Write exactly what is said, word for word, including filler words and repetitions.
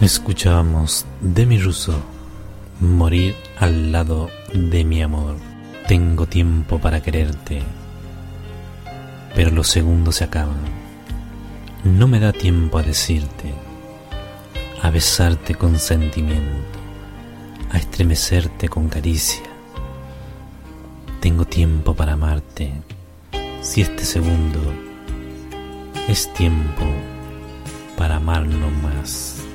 Escuchábamos Demi Russo, Morir al lado de mi amor. Tengo tiempo para quererte, pero los segundos se acaban. No me da tiempo a decirte, a besarte con sentimiento, a estremecerte con caricia. Tengo tiempo para amarte, si este segundo es tiempo para amarnos más.